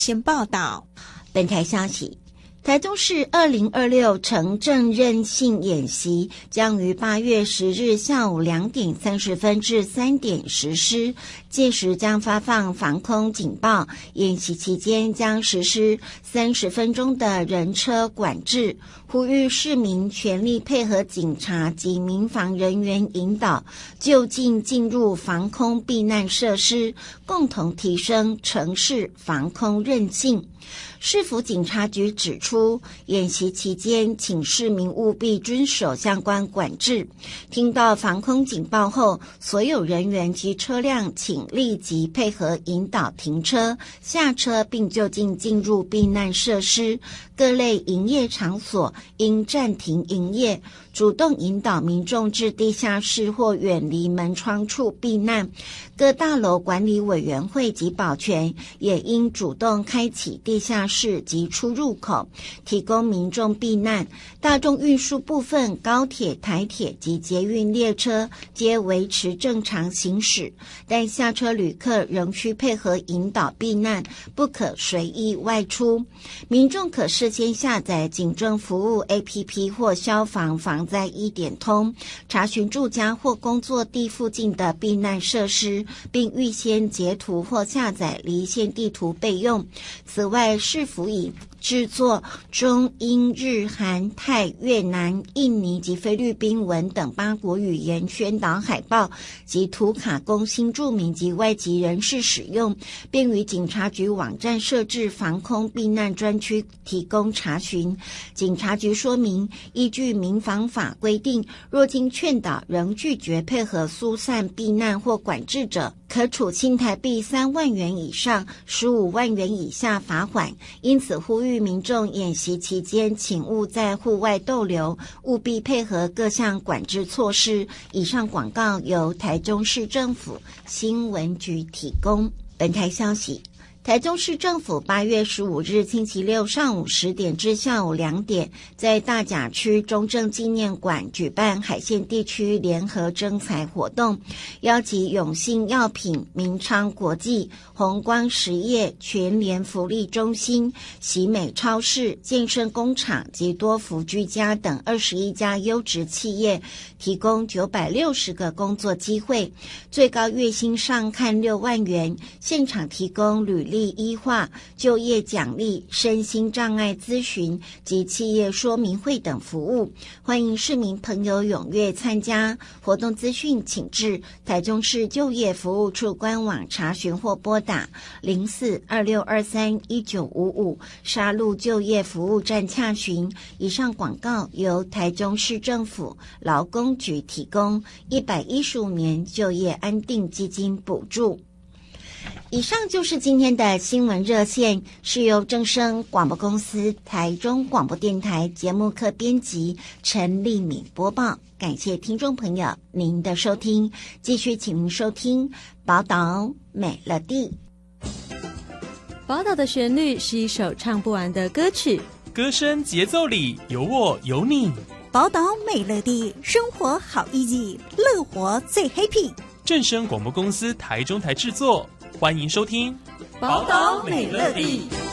先报道。 本台消息，台中市2026城镇韧性演习将于8月10日下午2点30分至3点实施，届时将发放防空警报。演习期间将实施30分钟的人车管制，呼吁市民全力配合警察及民防人员引导，就近进入防空避难设施，共同提升城市防空韧性。市府警察局指出，演习期间请市民务必遵守相关管制。听到防空警报后，所有人员及车辆请立即配合引导停车、下车，并就近进入避难设施。各类营业场所应暂停营业，主动引导民众至地下室或远离门窗处避难。各大楼管理委员会及保全也应主动开启地下室及出入口，提供民众避难。大众运输部分，高铁、台铁及捷运列车皆维持正常行驶，但下车旅客仍需配合引导避难，不可随意外出。民众可事先下载警政服务 APP 或消防防灾1点通，查询住家或工作地附近的避难设施，并预先截图或下载离线地图备用。此外，市府已制作中、英、日、韩、泰、越南、印尼及菲律宾文等8国语言宣导海报及图卡供新住民及外籍人士使用，并于警察局网站设置防空避难专区提供查询。警察局说明，依据民防法规定，若经劝导仍拒绝配合疏散避难或管制者，可处新台币3万元以上15万元以下罚款。因此呼吁民众演习期间请勿在户外逗留，务必配合各项管制措施。以上广告由台中市政府新闻局提供。本台消息，台中市政府8月15日星期六上午10点至下午2点，在大甲区中正纪念馆举办海线地区联合征才活动，邀集永信药品、明昌国际、弘光实业、全联福利中心、喜美超市、健身工厂及多福居家等21家优质企业，提供960个工作机会，最高月薪上看6万元，现场提供履历医化、就业奖励、身心障碍咨询及企业说明会等服务，欢迎市民朋友踊跃参加。活动资讯请至台中市就业服务处官网查询或拨打0426231955沙鹿就业服务站洽询。以上广告由台中市政府劳工局提供，115年就业安定基金补助。以上就是今天的新闻热线，是由正声广播公司台中广播电台节目科编辑陈丽敏播报。感谢听众朋友您的收听，继续请您收听宝岛美乐蒂。 宝岛的旋律是一首唱不完的歌曲， 歌声节奏里有我有你。 宝岛美乐蒂，生活好 easy， 乐活最 happy。 正声广播公司台中台制作，欢迎收听宝岛美乐蒂。